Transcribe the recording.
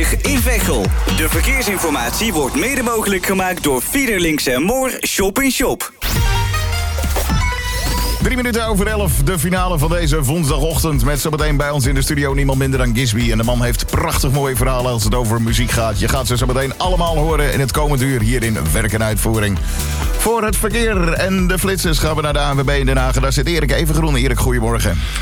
A20 in Veghel. De verkeersinformatie wordt mede mogelijk gemaakt door Fiederlinks en Moor Shop in Shop. 3 minuten over 11, de finale van deze woensdagochtend. Met zometeen bij ons in de studio niemand minder dan Gisby. En de man heeft prachtig mooie verhalen als het over muziek gaat. Je gaat ze zometeen allemaal horen in het komend uur hier in Werk en Uitvoering. Voor het verkeer en de flitsers gaan we naar de ANWB in Den Haag. Daar zit Erik Evengroen. Erik, goedemorgen.